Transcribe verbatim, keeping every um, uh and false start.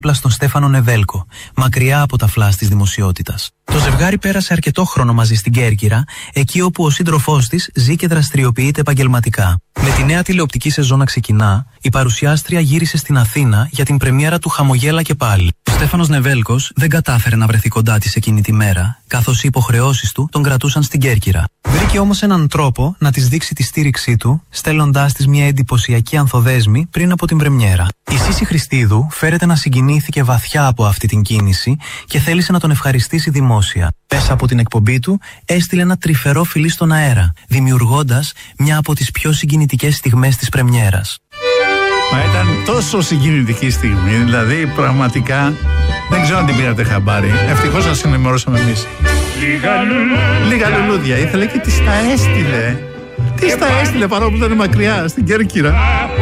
στον Στέφανο Νεβέλκο, μακριά από τα φλας της δημοσιότητας. Το ζευγάρι πέρασε αρκετό χρόνο μαζί στην Κέρκυρα, εκεί όπου ο σύντροφός της ζει και δραστηριοποιείται επαγγελματικά. Με τη νέα τηλεοπτική σεζόν να ξεκινά, η παρουσιάστρια γύρισε στην Αθήνα για την πρεμιέρα του Χαμογέλα και πάλι. Ο Στέφανος Νεβέλκος δεν κατάφερε να βρεθεί κοντά της εκείνη τη μέρα, καθώς οι υποχρεώσεις του τον κρατούσαν στην Κέρκυρα. Βρήκε όμως έναν τρόπο να της δείξει τη στήριξή του, στέλνοντάς της μια εντυπωσιακή ανθοδέσμη πριν από την πρεμιέρα. Η Σύση Χριστίδου φέρεται να συγκινήθηκε βαθιά από αυτή την κίνηση και θέλησε να τον ευχαριστήσει δημόσια. Πέσα από την εκπομπή του, έστειλε ένα τρυφερό φιλί στον αέρα, δημιουργώντας μια από τις πιο συγκινητικές στιγμές της πρεμιέρας. Μα ήταν τόσο συγκινητική στιγμή, δηλαδή πραγματικά δεν ξέρω αν την πήρατε χαμπάρι. Ευτυχώς σας ενημερώσαμε εμείς. Λίγα λουλούδια. Λίγα λουλούδια. Ήθελε και της τα έστειλε. Της τα έστειλε παρόλο που ήταν μακριά στην Κέρκυρα.